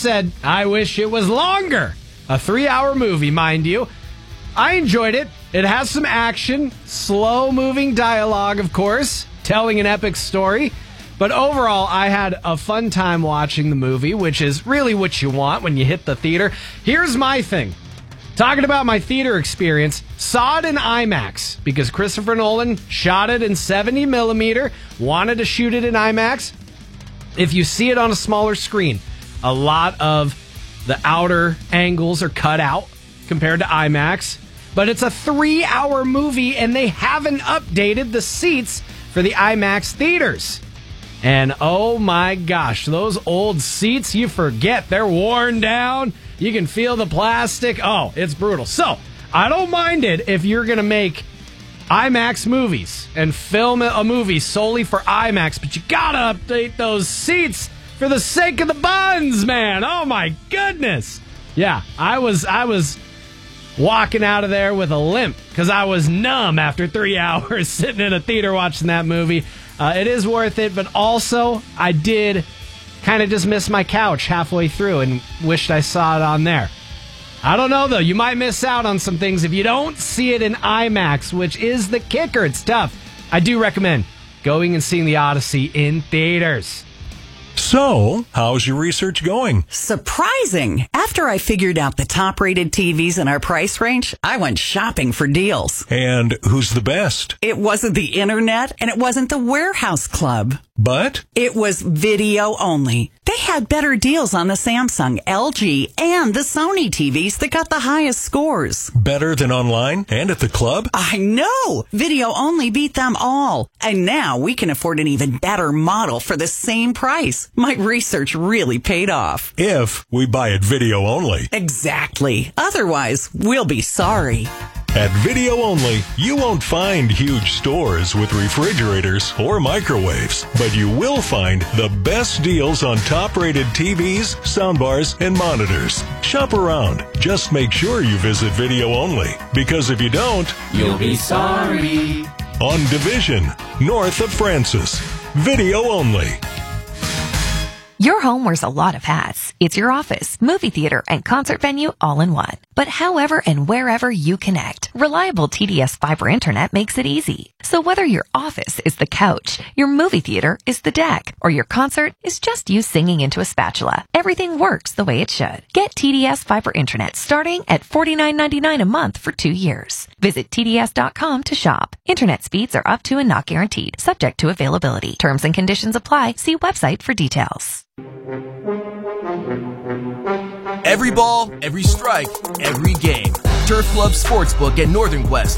said, I wish it was longer. A 3-hour movie, mind you. I enjoyed it. It has some action, slow-moving dialogue, of course, telling an epic story. But overall, I had a fun time watching the movie, which is really what you want when you hit the theater. Here's my thing. Talking about my theater experience, saw it in IMAX because Christopher Nolan shot it in 70 millimeter, wanted to shoot it in IMAX. If you see it on a smaller screen, a lot of the outer angles are cut out compared to IMAX. But it's a 3-hour movie, and they haven't updated the seats for the IMAX theaters. And oh my gosh, those old seats, you forget, they're worn down. You can feel the plastic. Oh, it's brutal. So, I don't mind it if you're going to make IMAX movies and film a movie solely for IMAX, but you got to update those seats for the sake of the buns, man. Oh my goodness. Yeah, I was walking out of there with a limp because I was numb after 3 hours sitting in a theater watching that movie. It is worth it, but also I did kind of just miss my couch halfway through and wished I saw it on there. I don't know, though. You might miss out on some things if you don't see it in IMAX, which is the kicker. It's tough. I do recommend going and seeing The Odyssey in theaters. So, how's your research going? Surprising! After I figured out the top-rated TVs in our price range, I went shopping for deals. And who's the best? It wasn't the internet, and it wasn't the Warehouse Club. But? It was video only. They had better deals on the Samsung, LG, and the Sony TVs that got the highest scores. Better than online and at the club? I know! Video only beat them all. And now we can afford an even better model for the same price. My research really paid off. If we buy it video only. Exactly. Otherwise, we'll be sorry. At Video Only, you won't find huge stores with refrigerators or microwaves, but you will find the best deals on top-rated TVs, soundbars, and monitors. Shop around. Just make sure you visit Video Only, because if you don't, you'll be sorry. On Division, north of Francis. Video Only. Your home wears a lot of hats. It's your office, movie theater, and concert venue all in one. But however and wherever you connect, reliable TDS fiber internet makes it easy. So whether your office is the couch, your movie theater is the deck, or your concert is just you singing into a spatula, everything works the way it should. Get TDS fiber internet starting at $49.99 a month for 2 years. Visit TDS.com to shop. Internet speeds are up to and not guaranteed, subject to availability. Terms and conditions apply. See website for details. Every ball, every strike, every game. Turf Club Sportsbook at Northern Quest